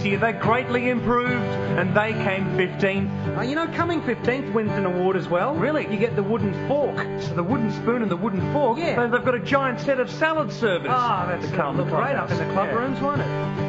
year. They greatly improved, and they came 15th. You know, coming 15th wins an award as well. Really? You get the wooden fork. So the wooden spoon and the wooden fork, Yeah. they've got a giant set of salad servers. That's the Carlton look great up in the Clubhouse. club Yeah. rooms, won't it?